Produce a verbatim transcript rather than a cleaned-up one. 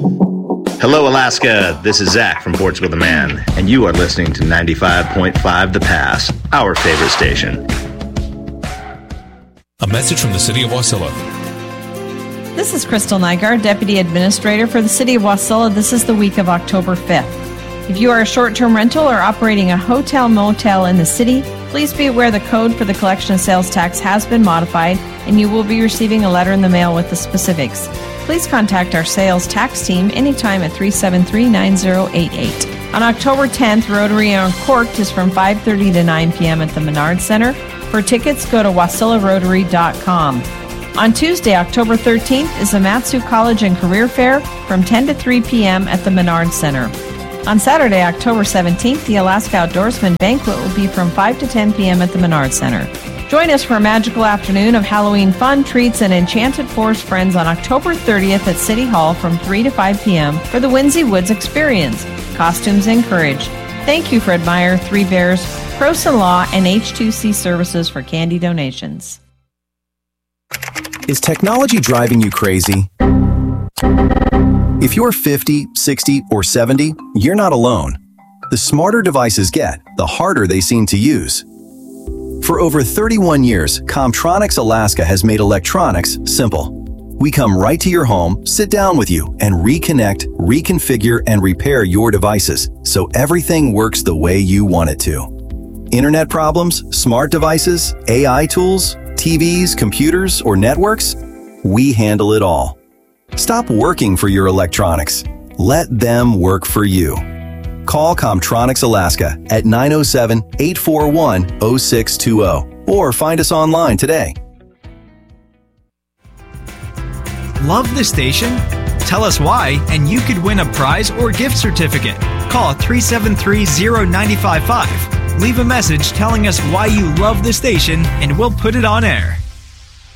Hello, Alaska. This is Zach from Portugal the Man, and you are listening to ninety-five point five The Pass, our favorite station. A message from the City of Wasilla. This is Crystal Nygaard, Deputy Administrator for the City of Wasilla. This is the week of October fifth. If you are a short-term rental or operating a hotel motel in the city, please be aware the code for the collection of sales tax has been modified, and you will be receiving a letter in the mail with the specifics. Please contact our sales tax team anytime at three seven three, nine zero eight eight. On October tenth, Rotary Uncorked is from five thirty to nine p.m. at the Menard Center. For tickets, go to wasilla rotary dot com. On Tuesday, October thirteenth, is the Mat-Su College and Career Fair from ten to three p.m. at the Menard Center. On Saturday, October seventeenth, the Alaska Outdoorsman Banquet will be from five to ten p.m. at the Menard Center. Join us for a magical afternoon of Halloween fun, treats, and Enchanted Forest Friends on October thirtieth at City Hall from three to five p.m. for the Whimsy Woods Experience. Costumes encouraged. Thank you for Admire, Three Bears, Croson Law, and H two C Services for candy donations. Is technology driving you crazy? If you're fifty, sixty, or seventy, you're not alone. The smarter devices get, the harder they seem to use. For over thirty-one years, Comtronics Alaska has made electronics simple. We come right to your home, sit down with you, and reconnect, reconfigure, and repair your devices so everything works the way you want it to. Internet problems, smart devices, A I tools, T Vs, computers, or networks? We handle it all. Stop working for your electronics. Let them work for you. Call Comtronics Alaska at nine oh seven, eight four one, oh six two oh or find us online today. Love the station? Tell us why, and you could win a prize or gift certificate. Call three seven three, oh nine five five. Leave a message telling us why you love the station, and we'll put it on air.